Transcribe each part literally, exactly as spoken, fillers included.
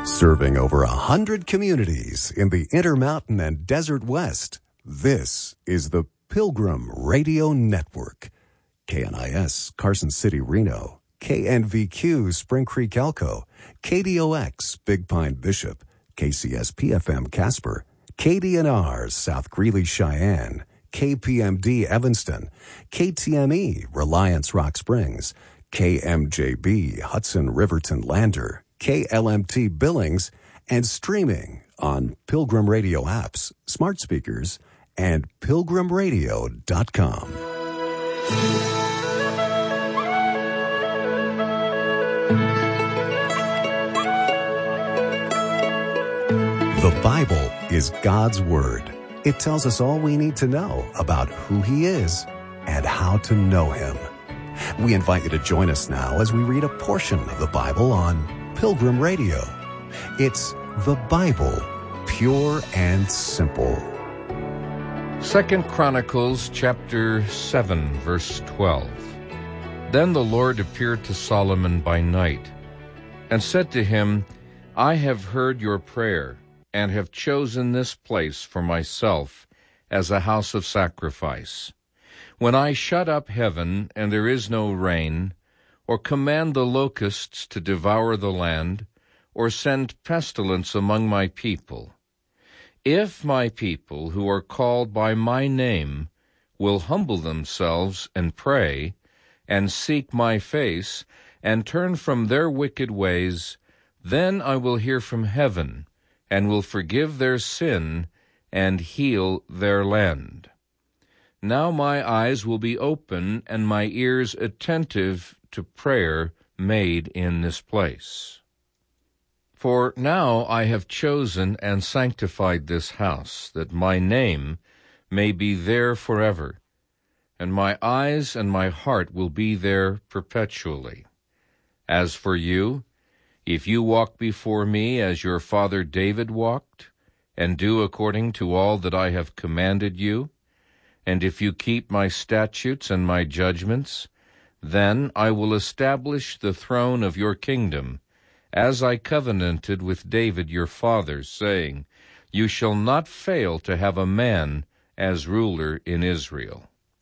Serving over a hundred communities in the Intermountain and Desert West, this is the Pilgrim Radio Network. K N I S, Carson City, Reno. K N V Q, Spring Creek, Elko. K D O X, Big Pine, Bishop. K C S P F M, Casper. K D N R, South Greeley, Cheyenne. K P M D, Evanston. K T M E, Reliance, Rock Springs. K M J B, Hudson, Riverton, Lander. K L M T Billings, and streaming on Pilgrim Radio apps, smart speakers, and pilgrim radio dot com. The Bible is God's Word. It tells us all we need to know about who He is and how to know Him. We invite you to join us now as we read a portion of the Bible on Pilgrim Radio. It's the Bible, pure and simple. Second Chronicles chapter seven, verse twelve. Then the Lord appeared to Solomon by night, and said to him, I have heard your prayer, and have chosen this place for myself as a house of sacrifice. When I shut up heaven, and there is no rain, or command the locusts to devour the land, or send pestilence among my people. If my people, who are called by my name, will humble themselves and pray, and seek my face, and turn from their wicked ways, then I will hear from heaven, and will forgive their sin, and heal their land. Now my eyes will be open, and my ears attentive to prayer made in this place. For now I have chosen and sanctified this house, that my name may be there forever, and my eyes and my heart will be there perpetually. As for you, if you walk before me as your father David walked, and do according to all that I have commanded you, and if you keep my statutes and my judgments, then I will establish the throne of your kingdom, as I covenanted with David your father, saying, You shall not fail to have a man as ruler in Israel.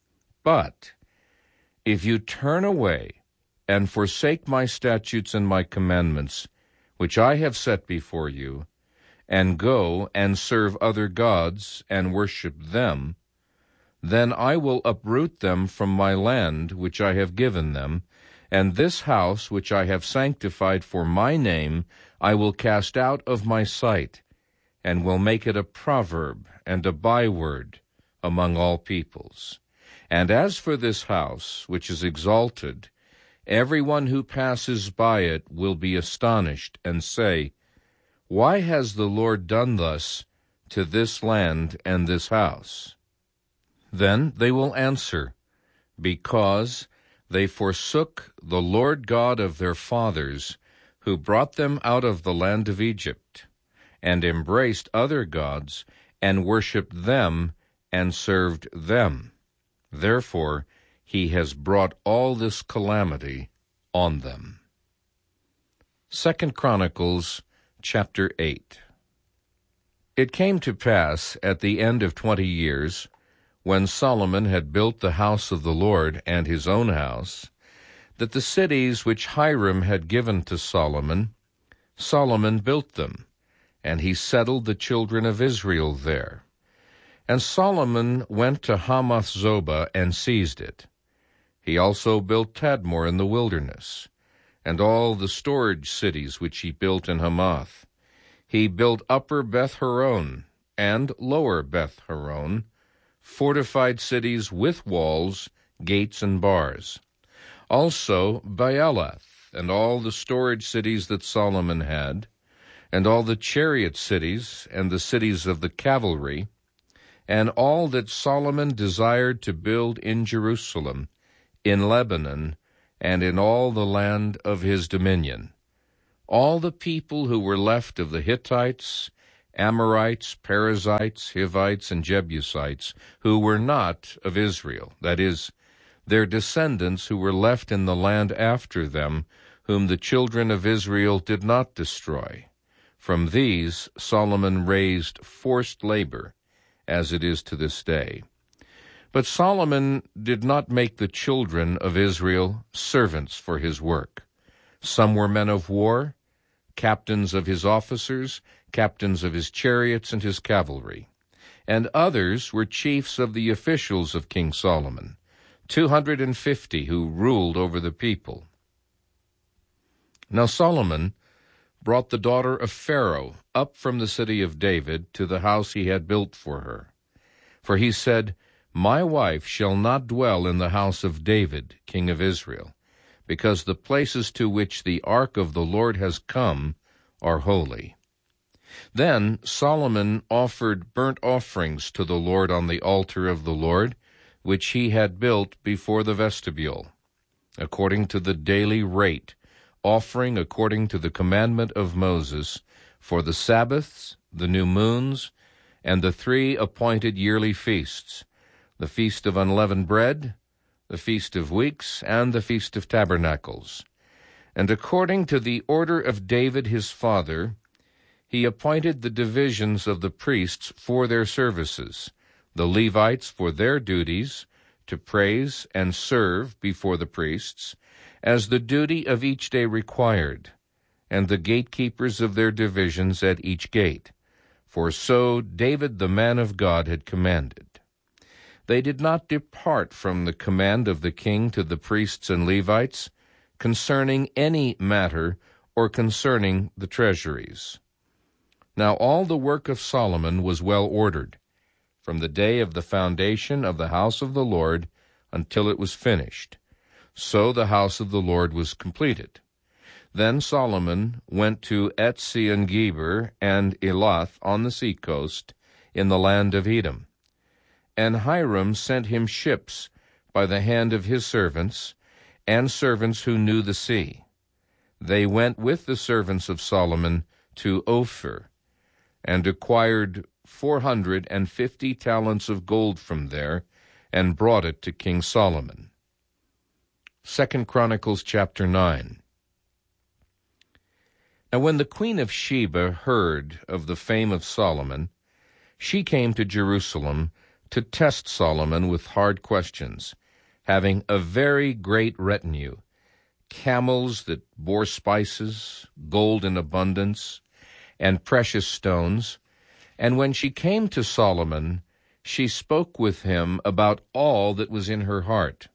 But if you turn away and forsake my statutes and my commandments, which I have set before you, and go and serve other gods and worship them, then I will uproot them from my land which I have given them, and this house which I have sanctified for my name I will cast out of my sight, and will make it a proverb and a byword among all peoples. And as for this house which is exalted, every one who passes by it will be astonished, and say, Why has the Lord done thus to this land and this house? Then they will answer, Because they forsook the Lord God of their fathers, who brought them out of the land of Egypt, and embraced other gods, and worshipped them, and served them. Therefore he has brought all this calamity on them. Second Chronicles chapter eight. It came to pass at the end of twenty years, when Solomon had built the house of the Lord and his own house, that the cities which Hiram had given to Solomon, Solomon built them, and he settled the children of Israel there. And Solomon went to Hamath-zobah and seized it. He also built Tadmor in the wilderness, and all the storage cities which he built in Hamath. He built Upper Beth-horon and Lower Beth-horon, fortified cities with walls, gates, and bars. Also Baalath, and all the storage cities that Solomon had, and all the chariot cities, and the cities of the cavalry, and all that Solomon desired to build in Jerusalem, in Lebanon, and in all the land of his dominion. All the people who were left of the Hittites, Amorites, Perizzites, Hivites, and Jebusites, who were not of Israel, that is, their descendants who were left in the land after them, whom the children of Israel did not destroy, From these Solomon raised forced labor, as it is to this day. But Solomon did not make the children of Israel servants for his work. Some were men of war, captains of his officers, captains of his chariots and his cavalry. And others were chiefs of the officials of King Solomon, two hundred and fifty who ruled over the people. Now Solomon brought the daughter of Pharaoh up from the city of David to the house he had built for her. For he said, My wife shall not dwell in the house of David, king of Israel, because the places to which the ark of the Lord has come are holy. Then Solomon offered burnt offerings to the Lord on the altar of the Lord, which he had built before the vestibule, according to the daily rate, offering according to the commandment of Moses, for the Sabbaths, the new moons, and the three appointed yearly feasts, the feast of unleavened bread, the feast of weeks, and the feast of tabernacles. And according to the order of David his father, he appointed the divisions of the priests for their services, the Levites for their duties, to praise and serve before the priests, as the duty of each day required, and the gatekeepers of their divisions at each gate. For so David the man of God had commanded. They did not depart from the command of the king to the priests and Levites concerning any matter or concerning the treasuries. Now all the work of Solomon was well ordered, from the day of the foundation of the house of the Lord until it was finished. So the house of the Lord was completed. Then Solomon went to Ezion-Geber and Elath on the seacoast in the land of Edom. And Hiram sent him ships by the hand of his servants, and servants who knew the sea. They went with the servants of Solomon to Ophir, and acquired four hundred and fifty talents of gold from there, and brought it to King Solomon. Second Chronicles chapter nine. Now when the queen of Sheba heard of the fame of Solomon, she came to Jerusalem to test Solomon with hard questions, having a very great retinue, camels that bore spices, gold in abundance, and precious stones. And when she came to Solomon, she spoke with him about all that was in her heart.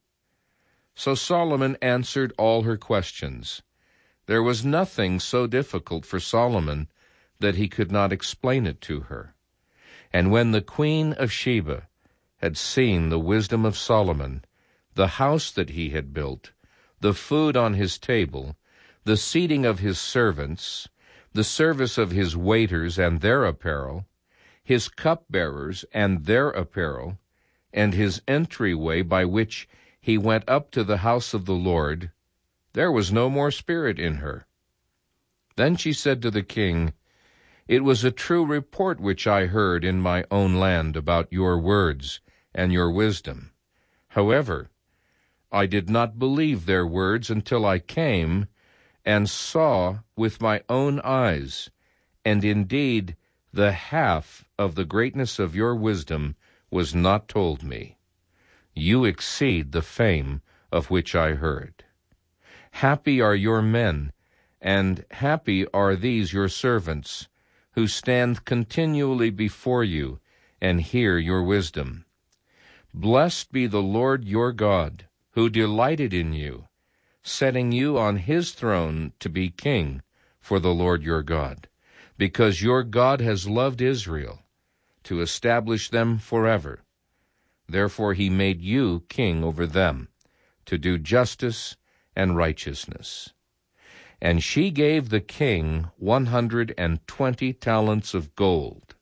So Solomon answered all her questions. There was nothing so difficult for Solomon that he could not explain it to her. And when the queen of Sheba had seen the wisdom of Solomon, the house that he had built, the food on his table, the seating of his servants, the service of his waiters and their apparel, his cupbearers and their apparel, and his entryway by which he went up to the house of the Lord, there was no more spirit in her. Then she said to the king, It was a true report which I heard in my own land about your words and your wisdom. However, I did not believe their words until I came and saw with my own eyes, and indeed the half of the greatness of your wisdom was not told me. You exceed the fame of which I heard. Happy are your men, and happy are these your servants, who stand continually before you and hear your wisdom. Blessed be the Lord your God, who delighted in you, setting you on his throne to be king for the Lord your God, because your God has loved Israel, to establish them forever. Therefore he made you king over them, to do justice and righteousness. And she gave the king one hundred and twenty talents of gold,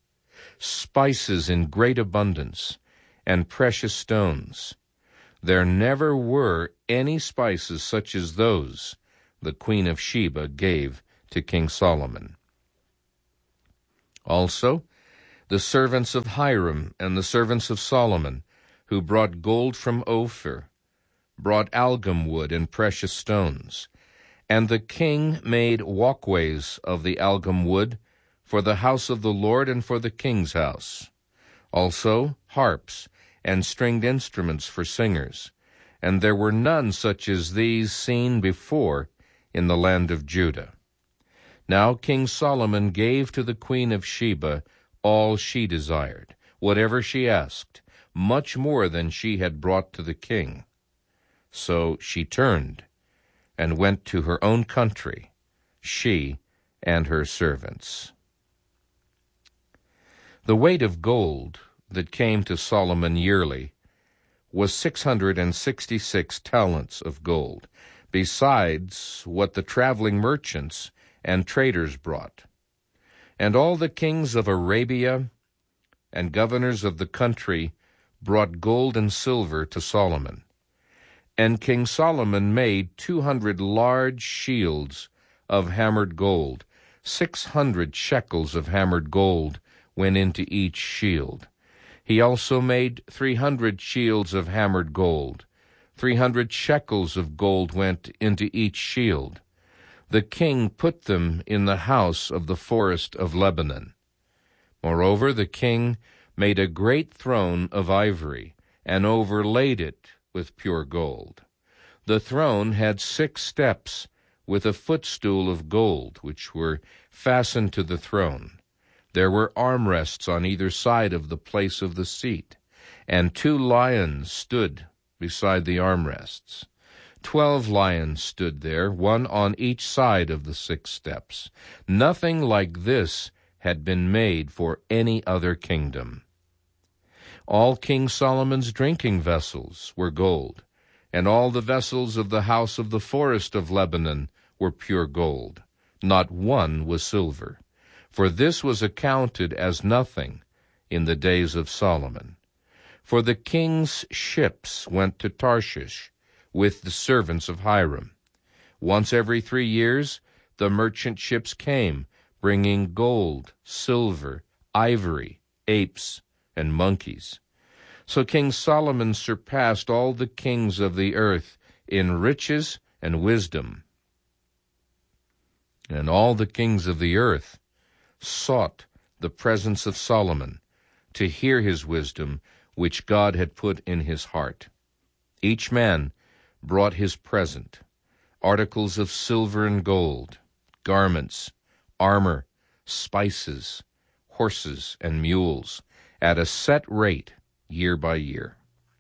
spices in great abundance, and precious stones. There never were any spices such as those the queen of Sheba gave to King Solomon. Also, the servants of Hiram and the servants of Solomon, who brought gold from Ophir, brought algum wood and precious stones. And the king made walkways of the algum wood for the house of the Lord and for the king's house. Also harps and stringed instruments for singers, and there were none such as these seen before in the land of Judah. Now King Solomon gave to the queen of Sheba all she desired, whatever she asked, much more than she had brought to the king. So she turned and went to her own country, she and her servants. The weight of gold that came to Solomon yearly was six hundred and sixty-six talents of gold, besides what the traveling merchants and traders brought. And all the kings of Arabia and governors of the country brought gold and silver to Solomon. And King Solomon made two hundred large shields of hammered gold. Six hundred shekels of hammered gold went into each shield. He also made three hundred shields of hammered gold. Three hundred shekels of gold went into each shield. The king put them in the house of the forest of Lebanon. Moreover, the king made a great throne of ivory, and overlaid it with pure gold. The throne had six steps, with a footstool of gold, which were fastened to the throne. There were armrests on either side of the place of the seat, and two lions stood beside the armrests. Twelve lions stood there, one on each side of the six steps. Nothing like this had been made for any other kingdom. All King Solomon's drinking vessels were gold, and all the vessels of the house of the forest of Lebanon were pure gold. Not one was silver, for this was accounted as nothing in the days of Solomon. For the king's ships went to Tarshish with the servants of Hiram. Once every three years the merchant ships came, bringing gold, silver, ivory, apes, and monkeys. So King Solomon surpassed all the kings of the earth in riches and wisdom. And all the kings of the earth sought the presence of Solomon to hear his wisdom, which God had put in his heart. Each man brought his present, articles of silver and gold, garments, armor, spices, horses, and mules, at a set rate year by year.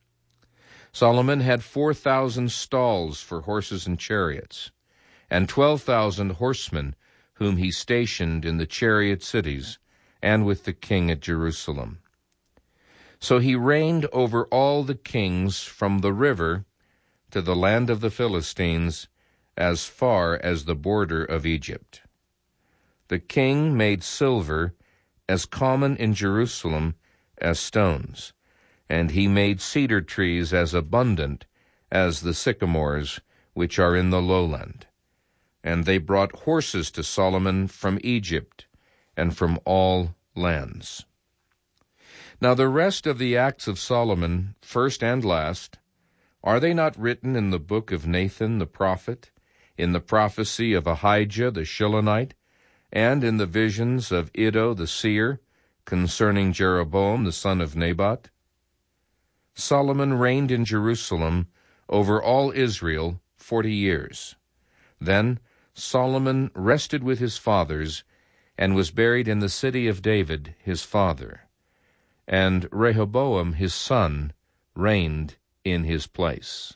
Solomon had four thousand stalls for horses and chariots, and twelve thousand horsemen whom he stationed in the chariot cities and with the king at Jerusalem. So he reigned over all the kings from the river to the land of the Philistines, as far as the border of Egypt. The king made silver as common in Jerusalem as stones, and he made cedar trees as abundant as the sycamores which are in the lowland. And they brought horses to Solomon from Egypt and from all lands. Now the rest of the acts of Solomon, first and last, are they not written in the book of Nathan the prophet, in the prophecy of Ahijah the Shilonite, and in the visions of Iddo the seer, concerning Jeroboam the son of Nebat? Solomon reigned in Jerusalem over all Israel forty years. Then Solomon rested with his fathers, and was buried in the city of David his father. And Rehoboam his son reigned in his place.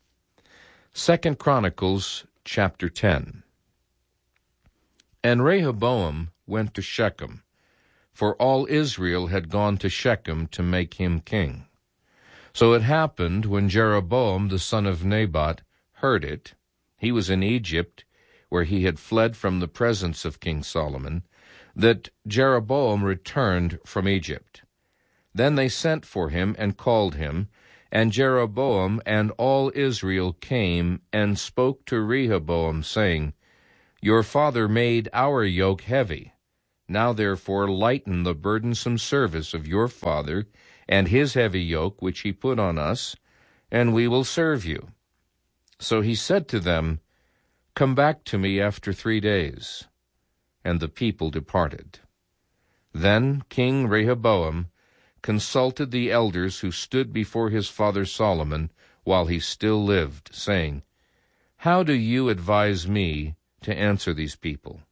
Second Chronicles chapter ten. And Rehoboam went to Shechem, for all Israel had gone to Shechem to make him king. So it happened, when Jeroboam the son of Nebat heard it, he was in Egypt, where he had fled from the presence of King Solomon, that Jeroboam returned from Egypt. Then they sent for him and called him, and Jeroboam and all Israel came and spoke to Rehoboam, saying, Your father made our yoke heavy. Now therefore lighten the burdensome service of your father and his heavy yoke which he put on us, and we will serve you. So he said to them, Come back to me after three days. And the people departed. Then King Rehoboam consulted the elders who stood before his father Solomon while he still lived, saying, "How do you advise me to answer these people?"